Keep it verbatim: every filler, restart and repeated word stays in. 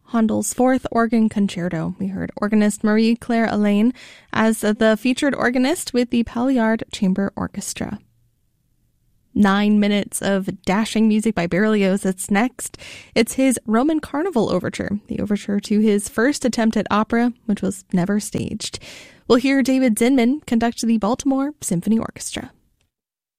Handel's Fourth Organ Concerto. We heard organist Marie-Claire Alain as the featured organist with the Palliard Chamber Orchestra. Nine minutes of dashing music by Berlioz. That's next. It's his Roman Carnival Overture, the overture to his first attempt at opera, which was never staged. We'll hear David Zinman conduct the Baltimore Symphony Orchestra.